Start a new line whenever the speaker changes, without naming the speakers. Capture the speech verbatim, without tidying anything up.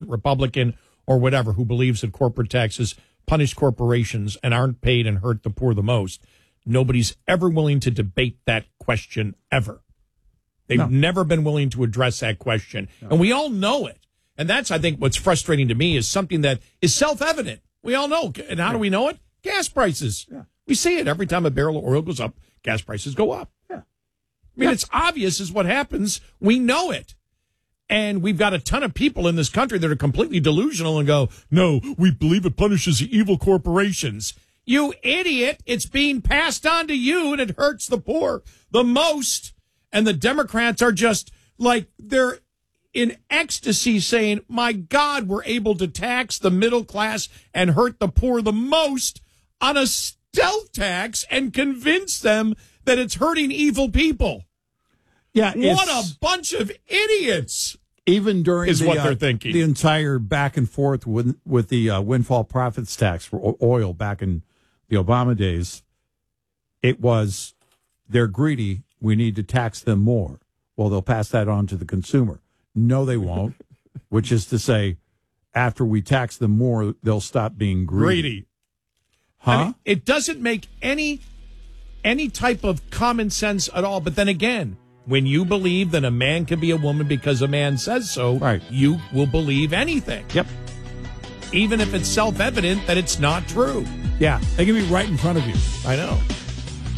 Republican or whatever, who believes that corporate taxes punish corporations and aren't paid and hurt the poor the most. Nobody's ever willing to debate that question, ever. They've no. never been willing to address that question. No. And we all know it. And that's, I think, what's frustrating to me is something that is self-evident. We all know. And how yeah. do we know it? Gas prices. Yeah. We see it every time a barrel of oil goes up, gas prices go up. Yeah. I mean, yeah. it's obvious is what happens. We know it. And we've got a ton of people in this country that are completely delusional and go, no, we believe it punishes the evil corporations. You idiot. It's being passed on to you, and it hurts the poor the most. And the Democrats are just like, they're in ecstasy saying, my God, we're able to tax the middle class and hurt the poor the most on a stealth tax and convince them that it's hurting evil people.
Yeah,
what a bunch of idiots!
Even during
is
the,
what
uh,
they're thinking.
The entire back and forth with with the uh, windfall profits tax for oil back in the Obama days, it was they're greedy. We need to tax them more. Well, they'll pass that on to the consumer. No, they won't. Which is to say, after we tax them more, they'll stop being greedy.
Greedy,
huh?
I mean, it doesn't make any any type of common sense at all. But then again, when you believe that a man can be a woman because a man says so,
right.
you will believe anything.
Yep.
Even if it's self-evident that it's not true.
Yeah, they can be right in front of you.
I know.